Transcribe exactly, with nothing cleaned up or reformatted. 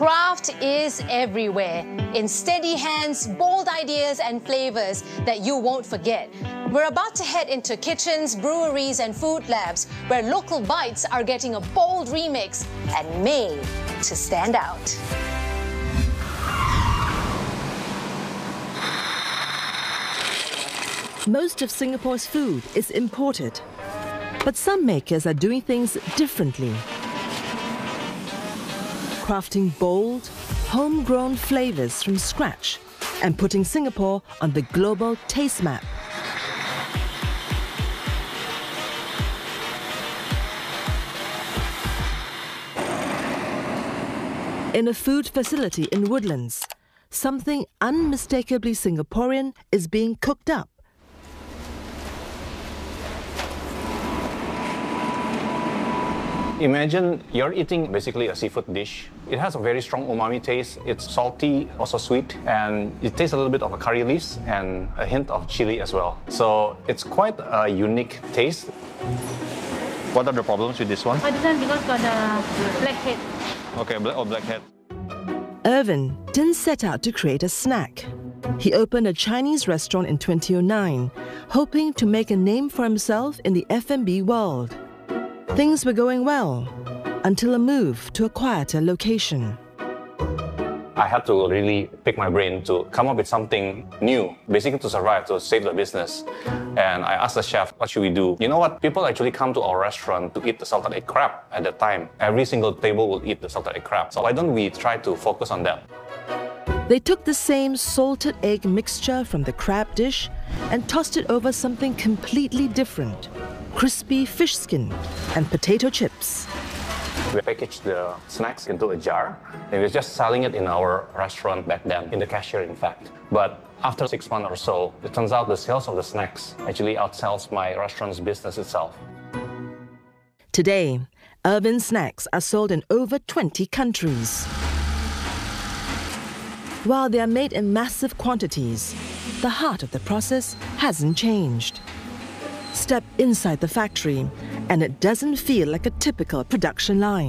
Craft is everywhere, in steady hands, bold ideas and flavors that you won't forget. We're about to head into kitchens, breweries and food labs where local bites are getting a bold remix and made to stand out. Most of Singapore's food is imported, but some makers are doing things differently. Crafting bold, homegrown flavors from scratch and putting Singapore on the global taste map. In a food facility in Woodlands, something unmistakably Singaporean is being cooked up. Imagine you're eating basically a seafood dish. It has a very strong umami taste. It's salty, also sweet, and it tastes a little bit of a curry leaves and a hint of chili as well. So it's quite a unique taste. What are the problems with this one? Oh, this one because got the black head. Okay, black or black head. Irvin didn't set out to create a snack. He opened a Chinese restaurant in twenty oh nine, hoping to make a name for himself in the F and B world. Things were going well, until a move to a quieter location. I had to really pick my brain to come up with something new, basically to survive, to save the business. And I asked the chef, what should we do? You know what? People actually come to our restaurant to eat the salted egg crab at that time. Every single table will eat the salted egg crab. So why don't we try to focus on that? They took the same salted egg mixture from the crab dish and tossed it over something completely different. Crispy fish skin and potato chips. We packaged the snacks into a jar and we were just selling it in our restaurant back then, in the cashier in fact. But after six months or so, it turns out the sales of the snacks actually outsells my restaurant's business itself. Today, Irvin snacks are sold in over twenty countries. While they are made in massive quantities, the heart of the process hasn't changed. Step inside the factory, and it doesn't feel like a typical production line.